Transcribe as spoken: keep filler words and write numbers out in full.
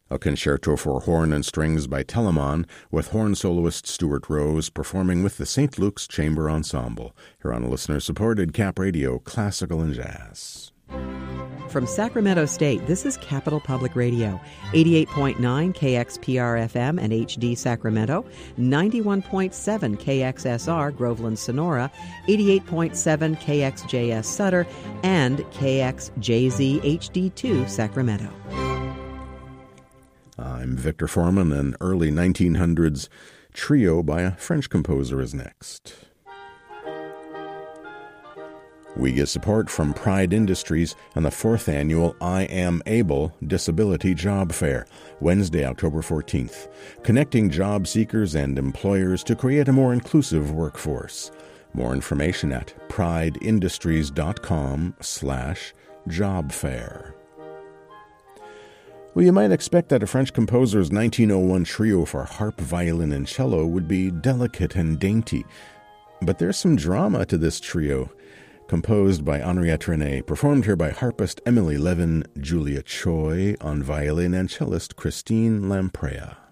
A concerto for horn and strings by Telemann, with horn soloist Stuart Rose performing with the Saint Luke's Chamber Ensemble. Here on a listener-supported Cap Radio, Classical and Jazz. From Sacramento State, this is Capital Public Radio, eighty-eight point nine K X P R F M and H D Sacramento, ninety-one point seven K X S R Groveland Sonora, eighty-eight point seven K X J S Sutter, and K X J Z H D two Sacramento. I'm Victor Foreman. An early nineteen hundreds trio by a French composer is next. We get support from Pride Industries and the fourth annual I Am Able Disability Job Fair, Wednesday, October fourteenth, connecting job seekers and employers to create a more inclusive workforce. More information at prideindustries.com slash job fair. Well, you might expect that a French composer's nineteen oh one trio for harp, violin, and cello would be delicate and dainty. But there's some drama to this trio. Composed by Henriette René, performed here by harpist Emily Levin, Julia Choi on violin, and cellist Christine Lamprea.